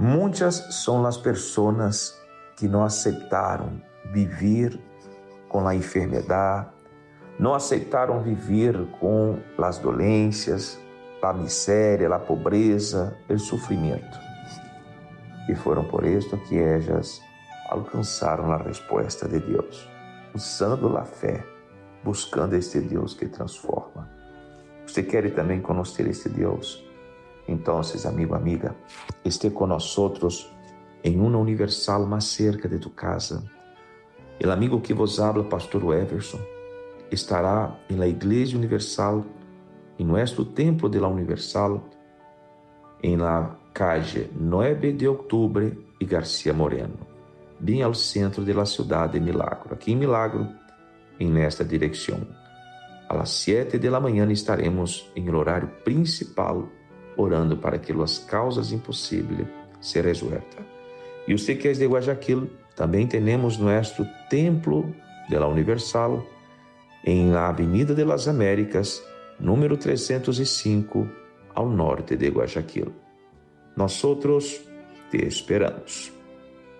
Muchas son las personas que no aceptaron vivir con la enfermedad, no aceptaron vivir con las dolencias, la miséria, la pobreza, el sufrimiento. E foram por esto que ellas alcançaram a resposta de Deus, usando a fé, buscando este Deus que transforma. Você quer também conhecer este Deus? Então, amigo, amiga, esteja com nós em uma universal mais cerca de tu casa. O amigo que vos habla, Pastor Everson, estará em la Igreja Universal, em nosso templo de la Universal, em la calle 9 de Outubro e Garcia Moreno, bem ao centro da cidade de Milagro. Aqui em Milagro, nesta direção. Às 7 da manhã estaremos em horário principal, orando para que as causas impossíveis se resueltam. E você que é de Guayaquil, também temos nosso templo de la Universal, em la Avenida de las Américas, número 305, ao norte de Guayaquil. Nós te esperamos.